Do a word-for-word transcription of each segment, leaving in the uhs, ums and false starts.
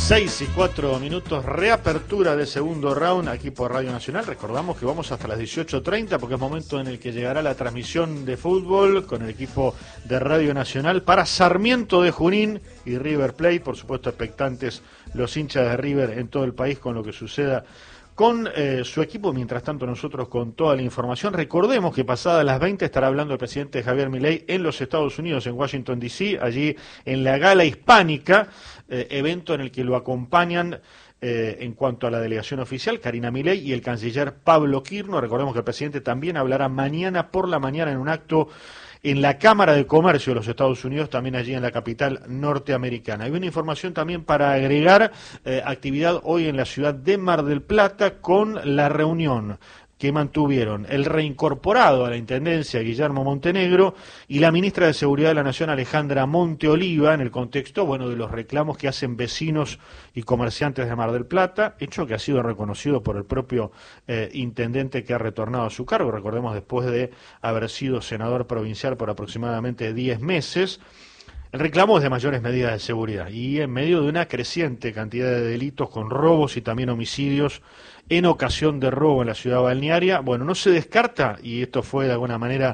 seis y cuatro minutos, reapertura de segundo round aquí por Radio Nacional. Recordamos que vamos hasta las dieciocho treinta porque es momento en el que llegará la transmisión de fútbol con el equipo de Radio Nacional para Sarmiento de Junín y River Plate. Por supuesto, expectantes los hinchas de River en todo el país con lo que suceda con eh, su equipo. Mientras tanto, nosotros con toda la información. Recordemos que pasadas las veinte estará hablando el presidente Javier Milei en los Estados Unidos, en Washington D C, allí en la Gala Hispánica, eh, evento en el que lo acompañan eh, en cuanto a la delegación oficial, Karina Milei y el canciller Pablo Quirno. Recordemos que el presidente también hablará mañana por la mañana en un acto en la Cámara de Comercio de los Estados Unidos, también allí en la capital norteamericana. Hay una información también para agregar, eh, actividad hoy en la ciudad de Mar del Plata con la reunión que mantuvieron el reincorporado a la Intendencia Guillermo Montenegro y la ministra de Seguridad de la Nación Alejandra Monteoliva, en el contexto, bueno, de los reclamos que hacen vecinos y comerciantes de Mar del Plata, hecho que ha sido reconocido por el propio eh, intendente que ha retornado a su cargo, recordemos, después de haber sido senador provincial por aproximadamente diez meses. El reclamo es de mayores medidas de seguridad y en medio de una creciente cantidad de delitos con robos y también homicidios en ocasión de robo en la ciudad balnearia. Bueno, no se descarta, y esto fue de alguna manera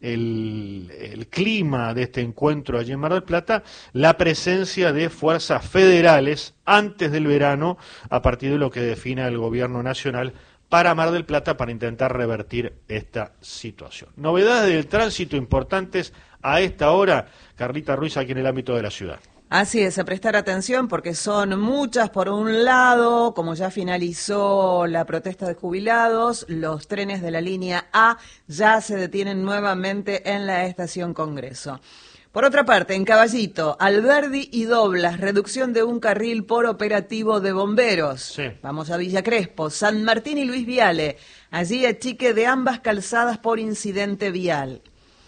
el, el clima de este encuentro allí en Mar del Plata, la presencia de fuerzas federales antes del verano, a partir de lo que defina el gobierno nacional para Mar del Plata, para intentar revertir esta situación. Novedades del tránsito importantes a esta hora, Carlita Ruiz, aquí en el ámbito de la ciudad. Así es, a prestar atención porque son muchas. Por un lado, como ya finalizó la protesta de jubilados, los trenes de la línea A ya se detienen nuevamente en la estación Congreso. Por otra parte, en Caballito, Alberdi y Doblas, reducción de un carril por operativo de bomberos. Sí. Vamos a Villa Crespo, San Martín y Luis Viale, allí achique de ambas calzadas por incidente vial.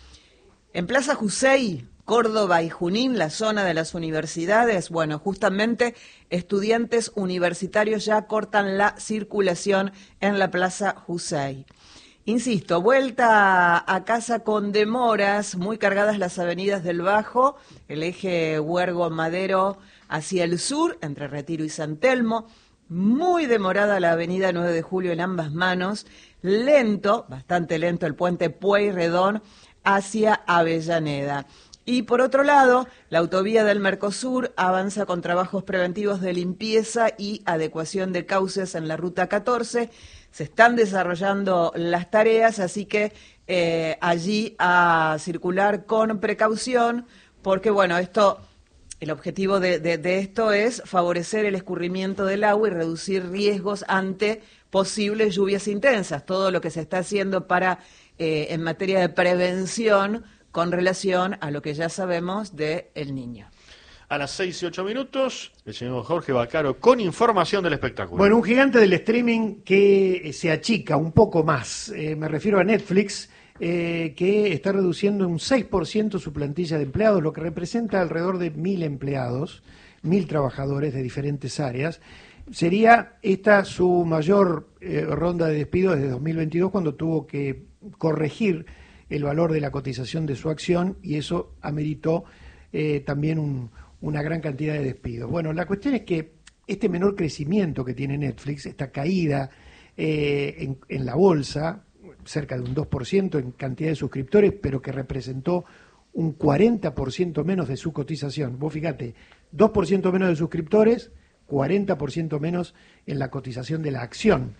En Plaza Jusey, Córdoba y Junín, la zona de las universidades, bueno, justamente estudiantes universitarios ya cortan la circulación en la Plaza Jusey. Insisto, vuelta a casa con demoras, muy cargadas las avenidas del Bajo, el eje Huergo-Madero hacia el sur, entre Retiro y San Telmo, muy demorada la avenida nueve de julio en ambas manos, lento, bastante lento el puente Pueyrredón hacia Avellaneda. Y por otro lado, la autovía del Mercosur avanza con trabajos preventivos de limpieza y adecuación de cauces en la ruta catorce. Se están desarrollando las tareas, así que eh, allí a circular con precaución, porque bueno, esto, el objetivo de, de, de esto es favorecer el escurrimiento del agua y reducir riesgos ante posibles lluvias intensas. Todo lo que se está haciendo para eh, en materia de prevención con relación a lo que ya sabemos de El Niño. A las seis y ocho minutos, el señor Jorge Bacaro con información del espectáculo. Bueno, un gigante del streaming que se achica un poco más. Eh, me refiero a Netflix, eh, que está reduciendo un seis por ciento su plantilla de empleados, lo que representa alrededor de mil empleados, mil trabajadores de diferentes áreas. Sería esta su mayor eh, ronda de despidos desde dos mil veintidós, cuando tuvo que corregir el valor de la cotización de su acción, y eso ameritó eh, también un, una gran cantidad de despidos. Bueno, la cuestión es que este menor crecimiento que tiene Netflix, esta caída eh, en, en la bolsa, cerca de un dos por ciento en cantidad de suscriptores, pero que representó un cuarenta por ciento menos de su cotización. Vos fíjate, dos por ciento menos de suscriptores, cuarenta por ciento menos en la cotización de la acción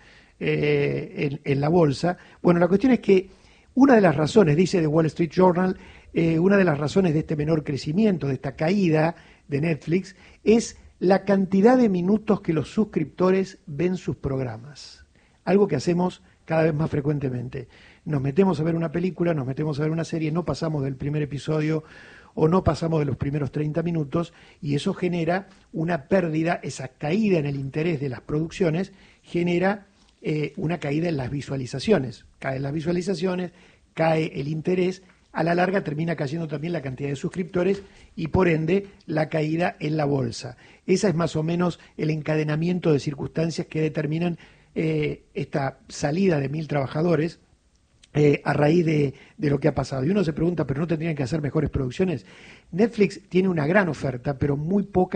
eh, en, en la bolsa. Bueno, la cuestión es que una de las razones, dice The Wall Street Journal, eh, una de las razones de este menor crecimiento, de esta caída de Netflix, es la cantidad de minutos que los suscriptores ven sus programas. Algo que hacemos cada vez más frecuentemente. Nos metemos a ver una película, nos metemos a ver una serie, no pasamos del primer episodio o no pasamos de los primeros treinta minutos, y eso genera una pérdida, esa caída en el interés de las producciones genera Eh, una caída en las visualizaciones. Caen las visualizaciones, cae el interés, a la larga termina cayendo también la cantidad de suscriptores y por ende la caída en la bolsa. Esa es más o menos el encadenamiento de circunstancias que determinan eh, esta salida de mil trabajadores eh, a raíz de, de lo que ha pasado. Y uno se pregunta, ¿pero no tendrían que hacer mejores producciones? Netflix tiene una gran oferta, pero muy poca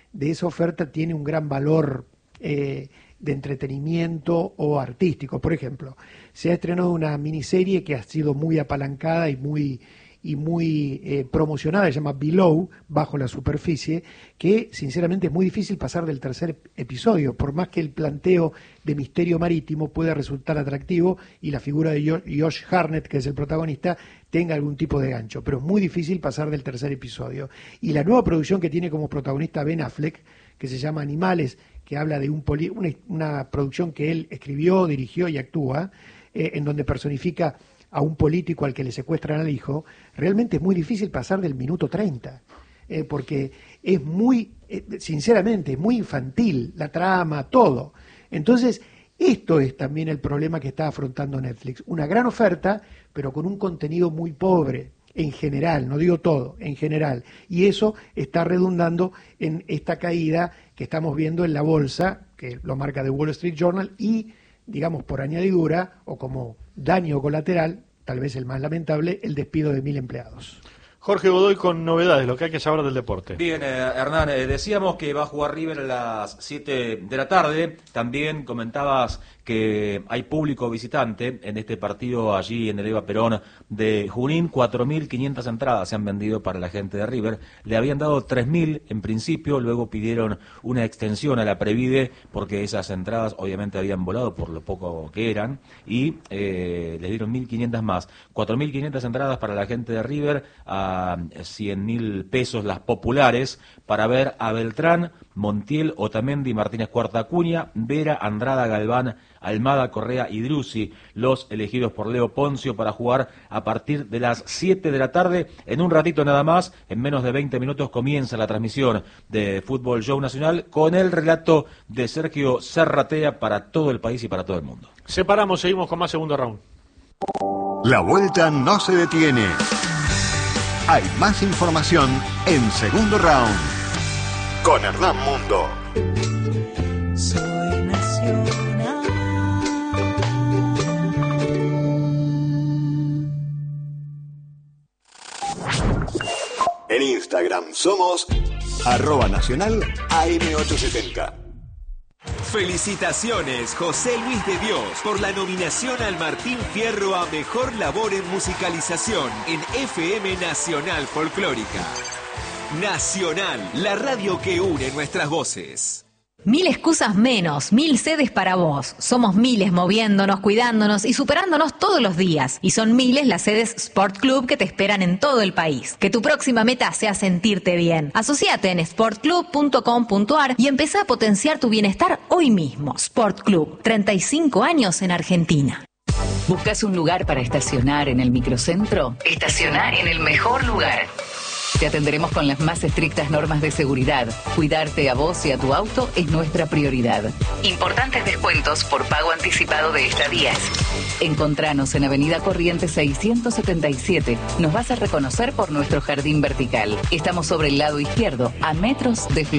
de esa oferta tiene un gran valor eh, de entretenimiento o artístico. Por ejemplo, se ha estrenado una miniserie que ha sido muy apalancada y muy y muy eh, promocionada, se llama Below, Bajo la Superficie, que sinceramente es muy difícil pasar del tercer episodio, por más que el planteo de misterio marítimo pueda resultar atractivo y la figura de Josh Hartnett, que es el protagonista, tenga algún tipo de gancho, pero es muy difícil pasar del tercer episodio. Y la nueva producción que tiene como protagonista Ben Affleck, que se llama Animales, que habla de un poli una, una producción que él escribió, dirigió y actúa, eh, en donde personifica a un político al que le secuestran al hijo, realmente es muy difícil pasar del minuto treinta, eh, porque es muy, eh, sinceramente, muy infantil la trama, todo. Entonces, esto es también el problema que está afrontando Netflix. Una gran oferta, pero con un contenido muy pobre, en general, no digo todo, en general. Y eso está redundando en esta caída que estamos viendo en la bolsa, que lo marca The Wall Street Journal, y, digamos, por añadidura, o como daño colateral, tal vez el más lamentable, el despido de mil empleados. Jorge Godoy con novedades, lo que hay que saber del deporte. Bien, eh, Hernán, eh, decíamos que va a jugar River a las siete de la tarde. También comentabas que hay público visitante en este partido allí en el Eva Perón de Junín. cuatro mil quinientas entradas se han vendido para la gente de River. Le habían dado tres mil en principio, luego pidieron una extensión a la Previde porque esas entradas obviamente habían volado por lo poco que eran y eh, les dieron mil quinientas más. cuatro mil quinientas entradas para la gente de River, a cien mil pesos las populares para ver a Beltrán, Montiel, Otamendi, Martínez Cuarta Acuña, Vera, Andrada, Galván, Almada, Correa y Drussi, los elegidos por Leo Poncio para jugar a partir de las siete de la tarde. En un ratito nada más, en menos de veinte minutos, comienza la transmisión de Fútbol Show Nacional con el relato de Sergio Serratea para todo el país y para todo el mundo. Separamos, seguimos con más segundo round. La vuelta no se detiene. Hay más información en Segundo Round con Hernán Mundo. Soy nacional. En Instagram somos arroba nacional A M ochocientos setenta. Felicitaciones, José Luis de Dios, por la nominación al Martín Fierro a Mejor Labor en Musicalización en F M Nacional Folclórica. Nacional, la radio que une nuestras voces. Mil excusas menos, mil sedes para vos. Somos miles moviéndonos, cuidándonos y superándonos todos los días. Y son miles las sedes Sport Club que te esperan en todo el país. Que tu próxima meta sea sentirte bien. Asociate en sport club punto com punto a r y empezá a potenciar tu bienestar hoy mismo. Sport Club, treinta y cinco años en Argentina. ¿Buscas un lugar para estacionar en el microcentro? Estacioná en el mejor lugar. Te atenderemos con las más estrictas normas de seguridad. Cuidarte a vos y a tu auto es nuestra prioridad. Importantes descuentos por pago anticipado de estadías. Encontranos en Avenida Corrientes seiscientos setenta y siete. Nos vas a reconocer por nuestro jardín vertical. Estamos sobre el lado izquierdo, a metros de Flor.